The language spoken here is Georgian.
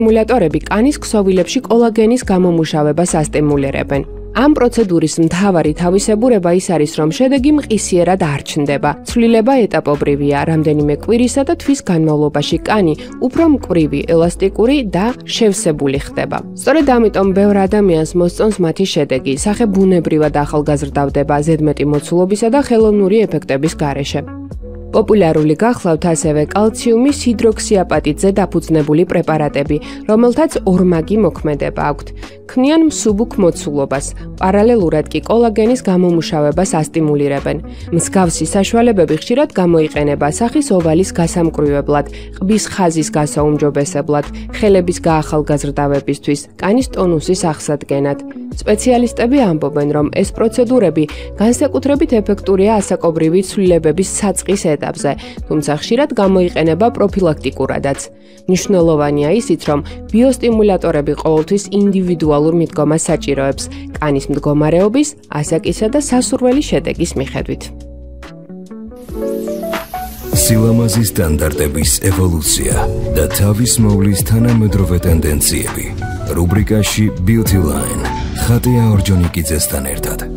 სტიმულატორები კანის ქსოვილებში კოლაგენის გამომუშავებას ასტიმულირებენ. ამ პროცედურის მთავარი თავისებურება ის არის, რომ შედეგი მყისიერად არ ჩნდება. ცვლილება ეტაპობრივია, რამდენიმე კვირისა და თვის განმავლობაში კანი უფრო მკვრივი, ელასტიკური და შევსებული ხდება. სწორედ ამიტომ ბევრ ადამიანს მოსწონს მათი შედეგი, სახე ბუნებრივად ახალგაზრდავდება ზედმეტი მოცულობისა და ხელოვნური ეფექტების გარეშე. პოპულარული გახლავთ ასევე კალციუმის ჰიდროქსიაპატიტზე დაფუძნებული პრეპარატები, რომელთაც ორმაგი მოქმედება აქვთ. ქმნიან მსუბუქ მოცულობას, პარალელურად კი კოლაგენის გამომუშავებას ასტიმულირებენ. მსგავსი საშუალებები ხშირად გამოიყენება სახის ოვალის გასამკვრივებლად, ყბის ხაზის გასაუმჯობესებლად, ხელების გაახალგაზრდავებისთვის, კანის ტონუსის აღსადგენად. სპეციალისტები ამბობენ, რომ ეს პროცედურები განსაკუთრებით ეფექტურია ასაკობრივი ცვლილებების საწყის ეტაპზე, თუმცა ხშირად გამოიყენება პროფილაქტიკურადაც. მნიშვნელოვანია ისიც, რომ ბიოსტიმულატორები ყოველთვის ინდივიდუალურ მიდგომას საჭიროებს, კანის მდგომარეობის, ასაკისა და სასურველი შედეგის მიხედვით. სილამაზის სტანდარტების ევოლუცია და თავის მოვლის თანამედროვე ტენდენციები. რუბრიკაში Beauty Line ხატია ორჯონიკიძესთან ერთად.